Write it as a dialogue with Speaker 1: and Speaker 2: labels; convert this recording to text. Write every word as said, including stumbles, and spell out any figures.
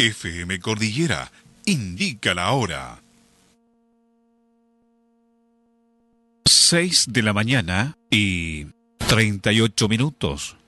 Speaker 1: F M Cordillera indica la hora. Seis de la mañana y treinta y ocho minutos.